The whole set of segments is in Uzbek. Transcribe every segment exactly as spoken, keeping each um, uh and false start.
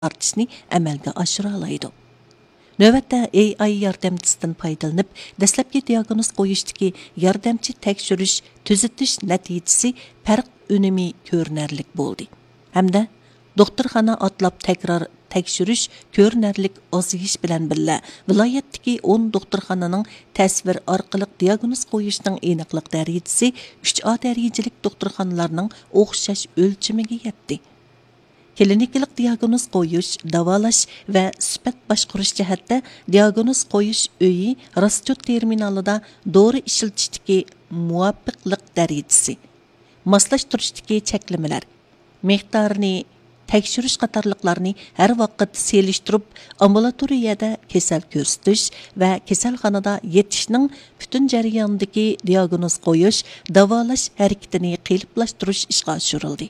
artishni amalga oshira oladi. Növbətdə A I yardımçısından faydalanıb, dəstəbki diaqnoz qoyuşdakı yardımçı təkşürüş, tüzütüş nəticəsi fərq önəmi görünərlik boldu. Həmdə doktorxana atlab təkrar təkşürüş görünərlik azayış bilan birlə vilayətdəki on doktorxananın təsvir arqılıq diaqnoz qoyuşunun aniqlıq dərəcəsi üç A dərəcəlik doktorxanalarının oxşaş ölçümüge yetdi. Klinikалық diagnoz qoyuş, davalash və sübət başqurish jihatda diagnoz qoyush öyi rasчет terminalida doğru ishiltishdagi muvaffaqlik darajasi, moslashtirishdagi cheklamalar, miqdorini tekshirish qatorliqlarni har vaqt selishtirib, ambulatoriyada kasal ko'rsatish va kasalxonada yetishning butun jarayonidagi diagnoz qo'yish, davolash harakatini qiyinlashtirish ishga oshirildi.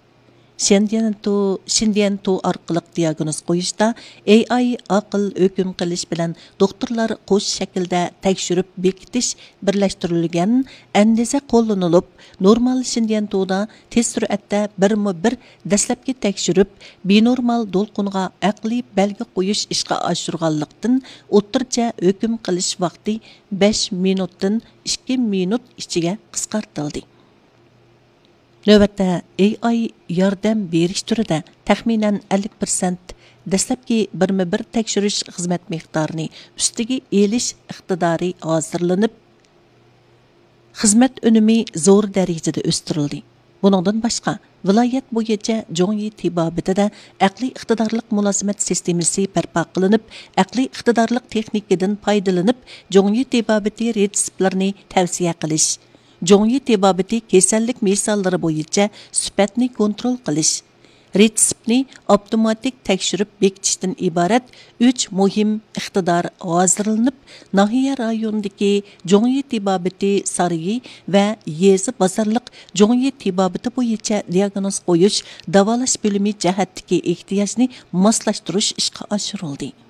Şindiyanto arqılıq diagnoz qoyuşda A I aqıl hüküm qilish bilan doktorlar qo'sh shaklda tekshirib bekitish birlashtirilgan andiza qo'llanilib, normal Şindiyantoda tez suratda birma bir dastlabki tekshirib, benormal dolqunga aqliy belgi qo'yish ishga oshirganlikdan o'rtacha hüküm qilish vaqti besh minutdan ikki minut ichiga qisqartirildi. Növbətdə A I yordam berish turida təxminən ellik prosent dastlabki birma bir tekshirish xizmat miqdorini ustiga elish iqtidori hozirlanib, xizmat unumi zo'r darajada o'stirildi. Buningdan boshqa, viloyat bo'yicha jongi tibobitida aqliy iqtidorlik mulozimat sistemasi barpo qilinib, aqliy iqtidorlik texnikadan foydalanib, jongi tibobiti retseptlarini tavsiya qilish, jongi tibobiti kasallik misollari bo'yicha sifatni kontrol qilish, retseptni avtomatik tekshirib bekitishdan iborat uch muhim iqtidor hozirlanib, nahiya rayonidagi jongi tibobiti sarayi va yezi bozorliq jongi tibobiti bo'yicha diagnoz qo'yish, davolash bo'limi jihatdagi ehtiyojni moslashtirish ishga oshirildi.